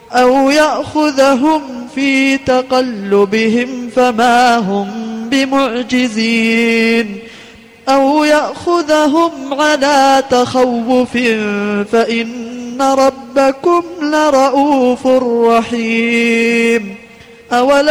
أو يأخذهم في تقلبهم فما هم بمعجزين أو يأخذهم على تخوف فإن ربكم لرؤوف رحيم.